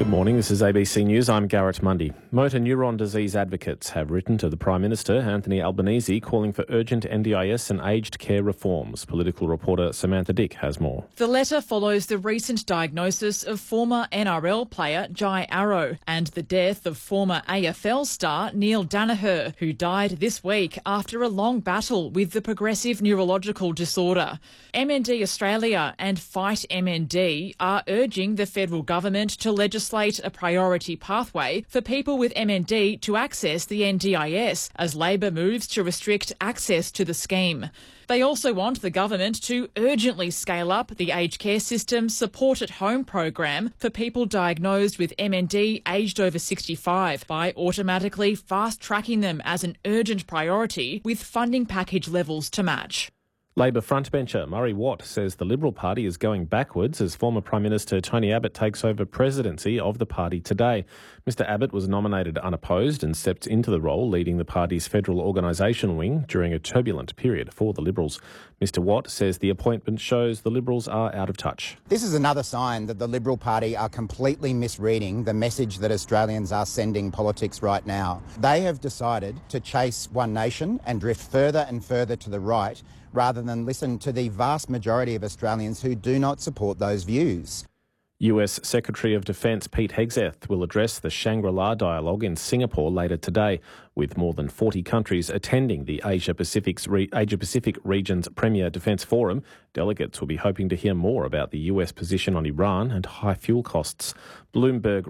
Good morning, this is ABC News. I'm Garrett Mundy. Motor neuron disease advocates have written to the Prime Minister, Anthony Albanese, calling for urgent NDIS and aged care reforms. Political reporter Samantha Dick has more. The letter follows the recent diagnosis of former NRL player Jai Arrow and the death of former AFL star Neil Daniher, who died this week after a long battle with the progressive neurological disorder. MND Australia and Fight MND are urging the federal government to legislate a priority pathway for people with MND to access the NDIS as Labor moves to restrict access to the scheme. They also want the government to urgently scale up the aged care system's support at home program for people diagnosed with MND aged over 65 by automatically fast-tracking them as an urgent priority with funding package levels to match. Labor frontbencher Murray Watt says the Liberal Party is going backwards as former Prime Minister Tony Abbott takes over presidency of the party today. Mr Abbott was nominated unopposed and stepped into the role leading the party's federal organisation wing during a turbulent period for the Liberals. Mr Watt says the appointment shows the Liberals are out of touch. This is another sign that the Liberal Party are completely misreading the message that Australians are sending politics right now. They have decided to chase One Nation and drift further and further to the right, rather than listen to the vast majority of Australians who do not support those views. US Secretary of Defence Pete Hegseth will address the Shangri-La dialogue in Singapore later today. With more than 40 countries attending the Asia-Pacific region's premier defence forum, delegates will be hoping to hear more about the US position on Iran and high fuel costs. Bloomberg